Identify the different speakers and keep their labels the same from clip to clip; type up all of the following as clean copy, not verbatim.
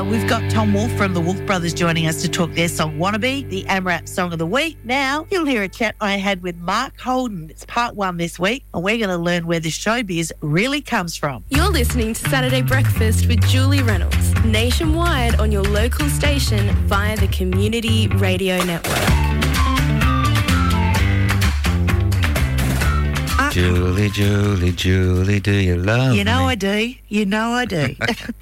Speaker 1: hour, we've got Tom Wolfe from the Wolfe Brothers joining us to talk their song Wannabe, the AMRAP Song of the Week. Now, you'll hear a chat I had with Mark Holden. It's part one this week, and we're going to learn where the showbiz really comes from.
Speaker 2: You're listening to Saturday Breakfast with Julie Reynolds, nationwide on your local station via the Community Radio Network.
Speaker 3: Julie, Julie, Julie, do you love me?
Speaker 1: You know I do. You know I do.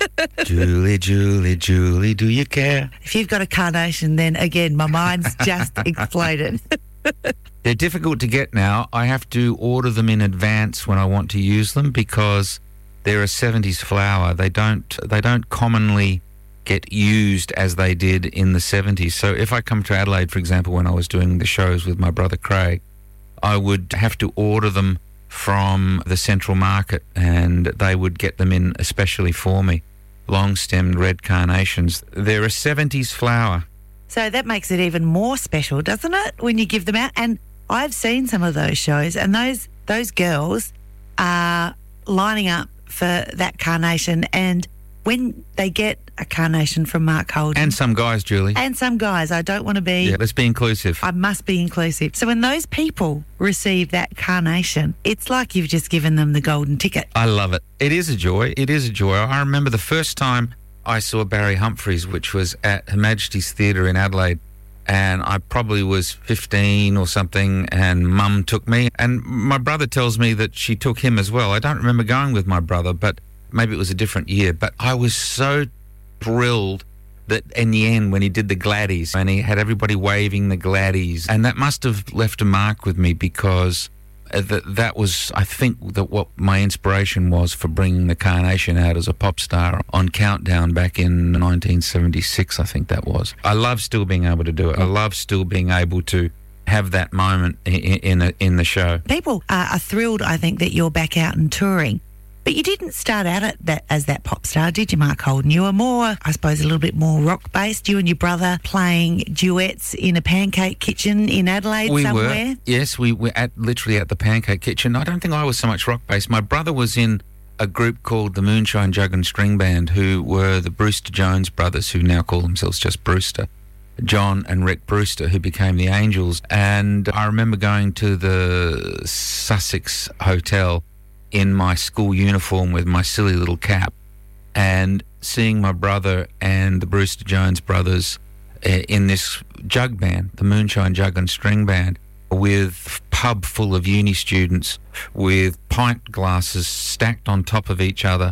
Speaker 3: Julie, Julie, Julie, do you care?
Speaker 1: If you've got a carnation, then again, my mind's just exploded.
Speaker 3: They're difficult to get now. I have to order them in advance when I want to use them because they're a 70s flower. They don't commonly get used as they did in the 70s. So if I come to Adelaide, for example, when I was doing the shows with my brother Craig, I would have to order them from the Central Market and they would get them in especially for me. Long-stemmed red carnations. They're a 70s flower.
Speaker 1: So that makes it even more special, doesn't it, when you give them out? And I've seen some of those shows and those girls are lining up for that carnation, and when they get a carnation from Mark Holden...
Speaker 3: And some guys, Julie.
Speaker 1: And some guys. I don't want to be...
Speaker 3: Yeah, let's be inclusive.
Speaker 1: I must be inclusive. So when those people receive that carnation, it's like you've just given them the golden ticket.
Speaker 3: I love it. It is a joy. It is a joy. I remember the first time I saw Barry Humphries, which was at Her Majesty's Theatre in Adelaide, and I probably was 15 or something, and Mum took me. And my brother tells me that she took him as well. I don't remember going with my brother, but... maybe it was a different year, but I was so thrilled that in the end when he did the Gladdies and he had everybody waving the Gladdies, and that must have left a mark with me because that was, I think, that what my inspiration was for bringing the carnation out as a pop star on Countdown back in 1976, I think that was. I love still being able to do it. I love still being able to have that moment in the show.
Speaker 1: People are thrilled, I think, that you're back out and touring. But you didn't start out as that pop star, did you, Mark Holden? You were more, I suppose, a little bit more rock-based. You and your brother playing duets in a pancake kitchen in Adelaide somewhere?
Speaker 3: We were. Yes, we were literally at the pancake kitchen. I don't think I was so much rock-based. My brother was in a group called the Moonshine Jug and String Band, who were the Brewster Jones brothers, who now call themselves just Brewster. John and Rick Brewster, who became the Angels. And I remember going to the Sussex Hotel in my school uniform with my silly little cap and seeing my brother and the Brewster Jones brothers in this jug band, the Moonshine Jug and String Band, with pub full of uni students with pint glasses stacked on top of each other.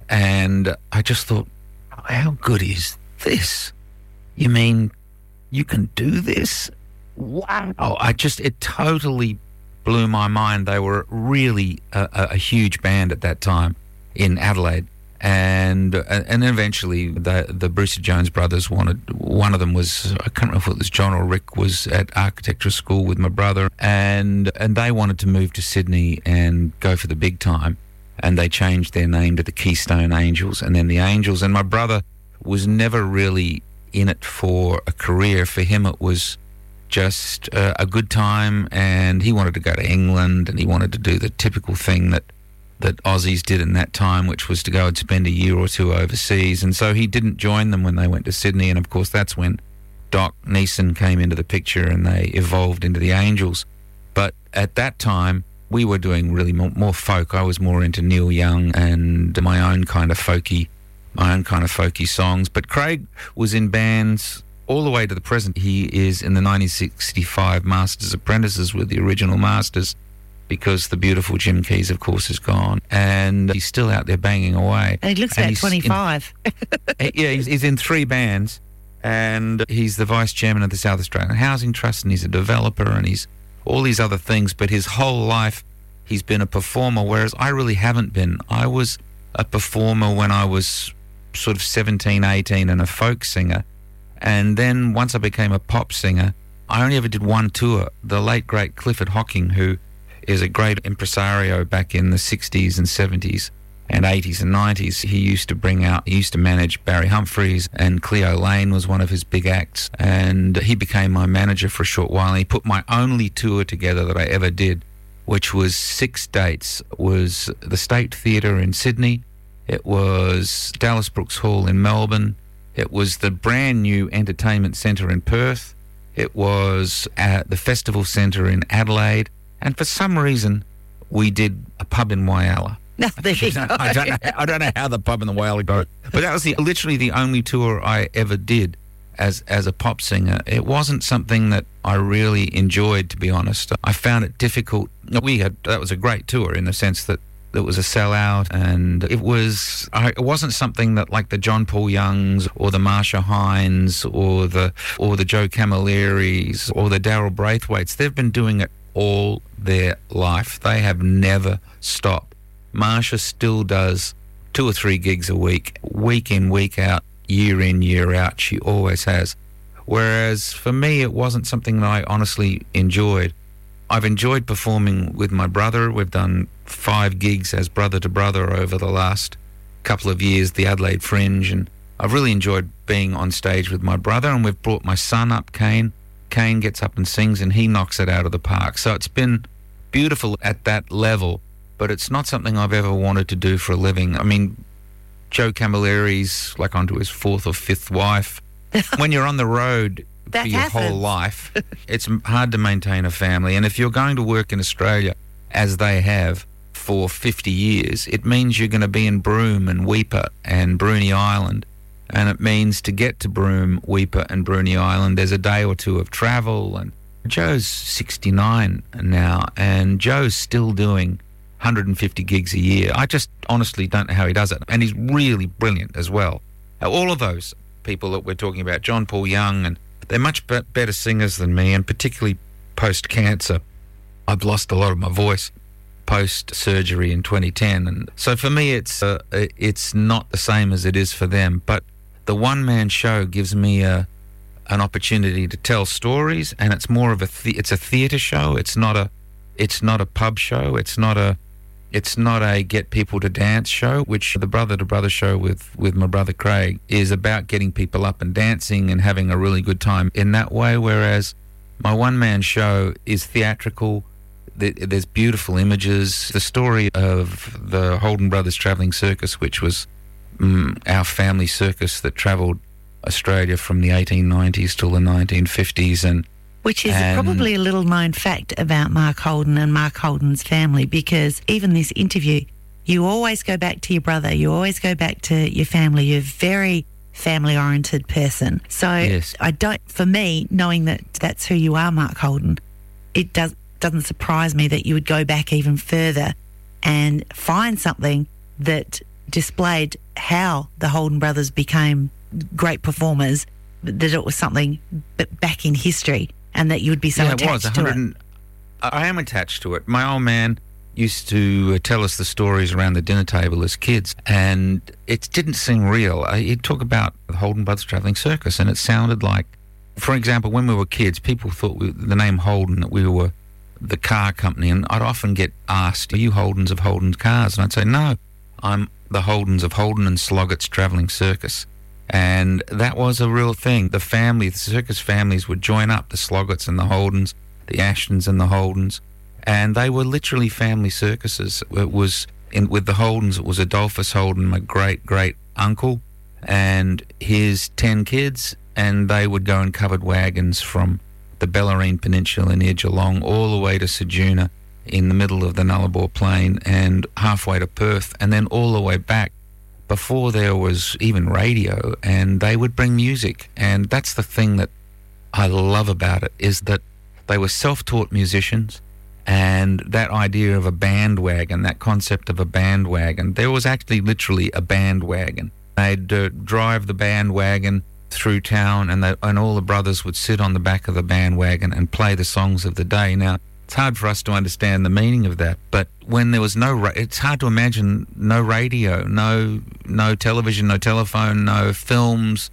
Speaker 3: And I just thought, how good is this? You mean you can do this? Wow. It totally blew my mind. They were really a huge band at that time in Adelaide, and eventually the Brewster Jones brothers wanted, one of them was, I can't remember if it was John or Rick, was at architecture school with my brother, and they wanted to move to Sydney and go for the big time, and they changed their name to the Keystone Angels, and then the Angels. And my brother was never really in it for a career. For him it was just a good time, and he wanted to go to England, and he wanted to do the typical thing that Aussies did in that time, which was to go and spend a year or two overseas. And so he didn't join them when they went to Sydney, and of course that's when Doc Neeson came into the picture and they evolved into the Angels. But at that time we were doing really more folk. I was more into Neil Young and my own kind of folky songs. But Craig was in bands all the way to the present. He is in the 1965 Masters Apprentices with the original Masters, because the beautiful Jim Keys, of course, is gone. And he's still out there banging away.
Speaker 1: And he looks about 25.
Speaker 3: He's in 3 bands, and he's the vice chairman of the South Australian Housing Trust, and he's a developer, and he's all these other things. But his whole life, he's been a performer, whereas I really haven't been. I was a performer when I was sort of 17, 18, and a folk singer. And then once I became a pop singer, I only ever did one tour. The late, great Clifford Hocking, who is a great impresario back in the 60s and 70s and 80s and 90s. He used to manage Barry Humphries, and Cleo Lane was one of his big acts. And he became my manager for a short while. And he put my only tour together that I ever did, which was 6 dates. It was the State Theatre in Sydney. It was Dallas Brooks Hall in Melbourne. It was the brand new entertainment centre in Perth. It was at the festival centre in Adelaide. And for some reason, we did a pub in Whyalla.
Speaker 1: No, there you go.
Speaker 3: I don't know how the pub in the Whyalla got, but that was literally the only tour I ever did as a pop singer. It wasn't something that I really enjoyed, to be honest. I found it difficult. That was a great tour in the sense that it was a sellout, and it wasn't something that like the John Paul Youngs or the Marsha Hines or the Joe Camilleris or the Daryl Braithwaites. They've been doing it all their life. They have never stopped. Marsha still does 2 or 3 gigs a week in, week out, year in, year out. She always has. Whereas for me, it wasn't something that I honestly enjoyed. I've enjoyed performing with my brother. We've done 5 gigs as brother to brother over the last couple of years, the Adelaide Fringe, and I've really enjoyed being on stage with my brother, and we've brought my son up, Kane. Kane gets up and sings, and he knocks it out of the park. So it's been beautiful at that level, but it's not something I've ever wanted to do for a living. I mean, Joe Camilleri's like onto his 4th or 5th wife. When you're on the road for your whole life, it's hard to maintain a family. And if you're going to work in Australia, as they have for 50 years, it means you're going to be in Broome and Weipa and Bruny Island. And it means to get to Broome, Weipa and Bruny Island, there's a day or 2 of travel. And Joe's 69 now, and Joe's still doing 150 gigs a year. I just honestly don't know how he does it. And he's really brilliant as well. All of those people that we're talking about, John Paul Young, and they're much better singers than me, and particularly post-cancer. I've lost a lot of my voice post-surgery in 2010. And so for me, it's not the same as it is for them. But the one-man show gives me an opportunity to tell stories, and it's more of it's a theatre show. It's not a pub show. It's not a get people to dance show, which the Brother to Brother show with my brother Craig is about getting people up and dancing and having a really good time in that way, whereas my one-man show is theatrical. There's beautiful images. The story of the Holden Brothers Travelling Circus, which was our family circus that travelled Australia from the 1890s till the 1950s,
Speaker 1: which is probably a little known fact about Mark Holden and Mark Holden's family, because even this interview, you always go back to your brother, you always go back to your family. You're a very family-oriented person. So yes. For me, knowing that that's who you are, Mark Holden, it doesn't surprise me that you would go back even further and find something that displayed how the Holden brothers became great performers, that it was something back in history, and that you would be so attached to it.
Speaker 3: I am attached to it. My old man used to tell us the stories around the dinner table as kids, and it didn't seem real. He'd talk about the Holden Brothers Travelling Circus, and it sounded like, for example, when we were kids, people thought the name Holden, that we were the car company, and I'd often get asked, "Are you Holdens of Holden's Cars?" And I'd say, "No, I'm the Holdens of Holden and Sloggett's Travelling Circus." And that was a real thing. The circus families would join up, the Sloggetts and the Holdens, the Ashtons and the Holdens, and they were literally family circuses. It was with the Holdens, it was Adolphus Holden, my great uncle, and his 10 kids, and they would go in covered wagons from the Bellarine Peninsula near Geelong all the way to Ceduna in the middle of the Nullarbor Plain and halfway to Perth, and then all the way back before there was even radio, and they would bring music. And that's the thing that I love about it, is that they were self-taught musicians, and that idea of a bandwagon, that concept of a bandwagon, there was actually literally a bandwagon. They'd drive the bandwagon through town, and all the brothers would sit on the back of the bandwagon and play the songs of the day. Now, it's hard for us to understand the meaning of that, but when there was it's hard to imagine no radio, no television, no telephone, no films.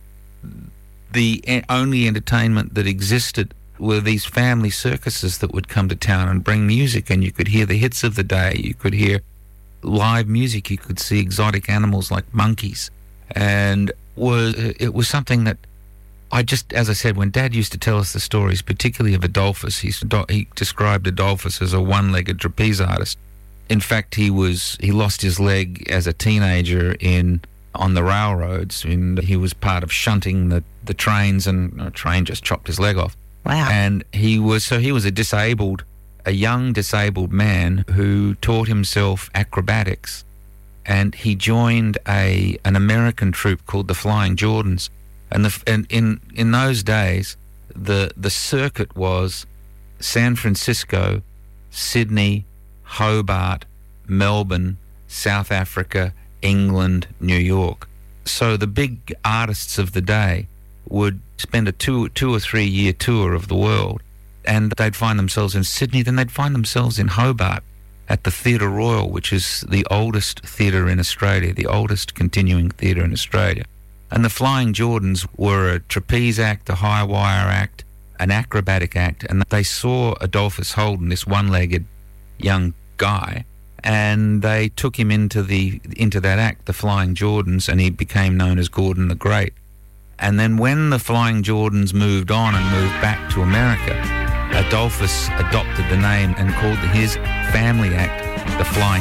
Speaker 3: The only entertainment that existed were these family circuses that would come to town and bring music, and you could hear the hits of the day, you could hear live music, you could see exotic animals like monkeys, and it was something that as I said, when Dad used to tell us the stories, particularly of Adolphus, he described Adolphus as a one-legged trapeze artist. In fact, he lost his leg as a teenager in on the railroads, and he was part of shunting the trains, and a train just chopped his leg off.
Speaker 1: Wow.
Speaker 3: And he was a young disabled man who taught himself acrobatics, and he joined an American troupe called the Flying Jordans. And in those days, the circuit was San Francisco, Sydney, Hobart, Melbourne, South Africa, England, New York. So the big artists of the day would spend a two or 3 year tour of the world, and they'd find themselves in Sydney, then they'd find themselves in Hobart at the Theatre Royal, which is the oldest theatre in Australia, the oldest continuing theatre in Australia. And the Flying Jordans were a trapeze act, a high wire act, an acrobatic act, and they saw Adolphus Holden, this one-legged young guy, and they took him into that act, the Flying Jordans, and he became known as Gordon the Great. And then when the Flying Jordans moved on and moved back to America, Adolphus adopted the name and called his family act the Flying